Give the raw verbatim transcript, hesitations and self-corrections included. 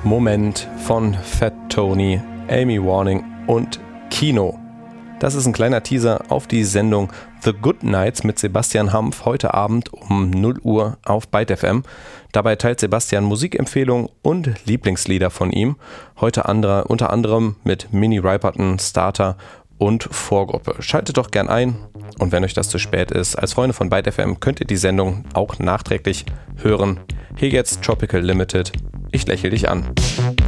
Moment von Fat Tony, Amy Warning und Kino. Das ist ein kleiner Teaser auf die Sendung The Good Nights mit Sebastian Hampf heute Abend um null Uhr auf Byte F M. Dabei teilt Sebastian Musikempfehlungen und Lieblingslieder von ihm. Heute andere, unter anderem mit Minnie Riperton, Starter und Vorgruppe. Schaltet doch gern ein und wenn euch das zu spät ist, als Freunde von Byte F M könnt ihr die Sendung auch nachträglich hören. Hier jetzt Tropical Limited. Ich lächle dich an.